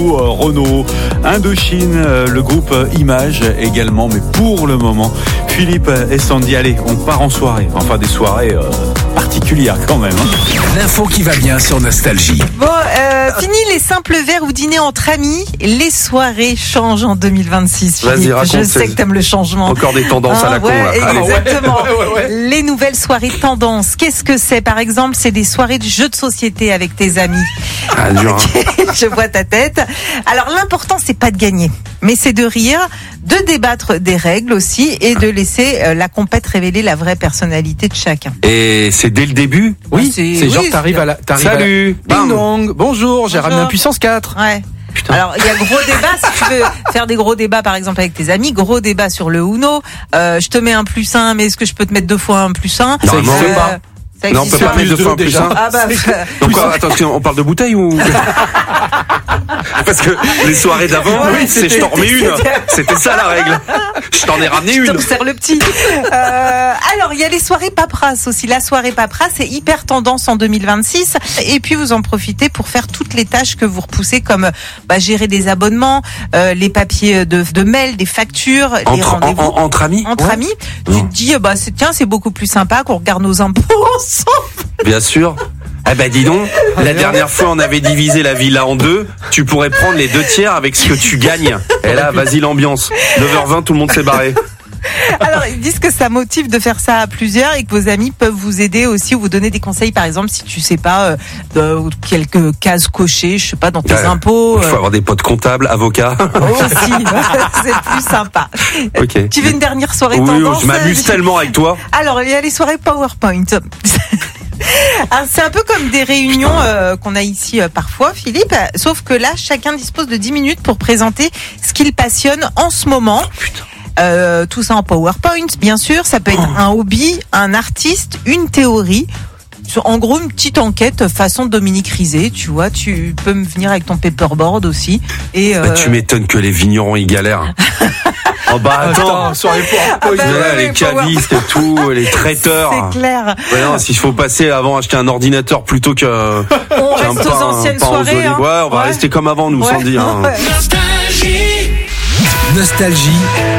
Renault, Indochine, le groupe Image également. Mais pour le moment, Philippe et Sandy, allez, on part en soirée. Enfin, des soirées particulières quand même. L'info qui va bien sur Nostalgie. Bon, fini les simples verres ou dîners entre amis. Les soirées changent en 2026. Vas-y, Philippe. raconte. Je sais que t'aimes le changement. Encore des tendances à la con, là. Allez. Exactement. Les nouvelles soirées tendances. Qu'est-ce que c'est? Par exemple, c'est des soirées de jeux de société avec tes amis. Ah, dur, hein. Je vois ta tête. Alors, l'important, c'est pas de gagner, mais c'est de rire, de débattre des règles aussi et de laisser la compète révéler la vraie personnalité de chacun. Et c'est dès le début? Oui, c'est- c'est genre oui, t'arrives à la... Salut. Ding Bam. dong, bonjour, j'ai Bonjour. ramené un puissance 4. Ouais. Putain. Alors, il y a gros débat, si tu veux faire des gros débats, par exemple, avec tes amis, gros débat sur le Uno. Je te mets un +1, mais est-ce que je peux te mettre 2 fois un +1? Ça existe pas. Ça Non, on existe peut pas pas. mettre deux fois un déjà. plus un. Ah bah, Donc quoi, attention, on parle de bouteille ou? Parce que les soirées d'avant, Ouais, c'est je t'en remets une. C'était ça la règle. Je t'en ai ramené je te une. resserre le petit. Alors, il y a les soirées paperasse aussi. La soirée paperasse est hyper tendance en 2026. Et puis, vous en profitez pour faire toutes les tâches que vous repoussez, comme gérer des abonnements, les papiers de mail, des factures, les rendez-vous. Entre amis? Entre amis, tu te dis, c'est beaucoup plus sympa qu'on regarde nos impôts ensemble. Bien sûr. Eh ben dis donc, la dernière fois on avait divisé la villa en 2, tu pourrais prendre les 2/3 avec ce que tu gagnes. Et là, vas-y l'ambiance. 9h20, tout le monde s'est barré. Alors, ils disent que ça motive de faire ça à plusieurs et que vos amis peuvent vous aider aussi ou vous donner des conseils, par exemple, si tu sais pas, quelques cases cochées, je sais pas, dans tes impôts. Il faut avoir des potes comptables, avocats. Aussi, c'est plus sympa. Ok. Tu veux une dernière soirée Oui, tendance? je m'amuse tellement avec toi. Alors, il y a les soirées PowerPoint. Alors, c'est un peu comme des réunions qu'on a ici parfois, Philippe, sauf que là, chacun dispose de 10 minutes pour présenter ce qu'il passionne en ce moment. Tout ça en PowerPoint, bien sûr. Ça peut être un hobby, un artiste, une théorie. En gros, une petite enquête façon Dominique Rizet, tu vois. Tu peux me venir avec ton paperboard aussi. Et Tu m'étonnes que les vignerons ils galèrent. Oh bah attends, soirée bah là, les cavistes et tout, les traiteurs. c'est clair. Ouais, non, s'il faut passer avant acheter un ordinateur plutôt qu'un On reste aux anciennes soirées. Ouais, on va rester comme avant nous, sans dire. Ouais. Nostalgie.